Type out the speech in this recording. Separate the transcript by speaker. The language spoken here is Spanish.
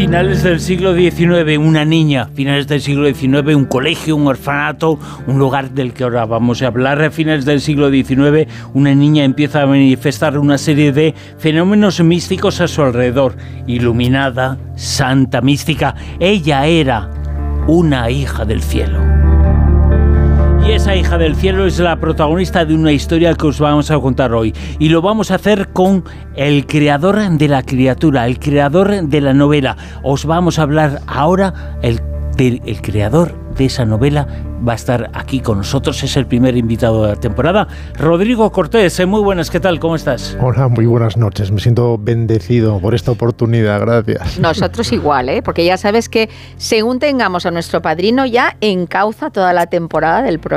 Speaker 1: Finales del siglo XIX, una niña. Finales del siglo XIX, un colegio, un orfanato, un lugar del que ahora vamos a hablar. A finales del siglo XIX, una niña empieza a manifestar una serie de fenómenos místicos a su alrededor. Iluminada, santa, mística. Ella era una hija del cielo. Y esa hija del cielo es la protagonista de una historia que os vamos a contar hoy. Y lo vamos a hacer con el creador de la criatura, el creador de la novela. Os vamos a hablar ahora, el creador de esa novela va a estar aquí con nosotros, es el primer invitado de la temporada. Rodrigo Cortés, muy buenas, ¿qué tal? ¿Cómo estás?
Speaker 2: Hola, muy buenas noches, me siento bendecido por esta oportunidad, gracias.
Speaker 3: Nosotros igual, porque ya sabes que según tengamos a nuestro padrino ya encauza toda la temporada del programa.